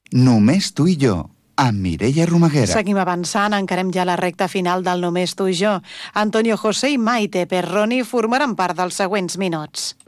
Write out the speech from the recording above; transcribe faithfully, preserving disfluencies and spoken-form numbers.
Només tu i jo, amb Mireia Romaguera. Seguim avançant, encarem ja la recta final del Només tu i jo. Antonio José i Maite Perroni formaran part dels següents minuts.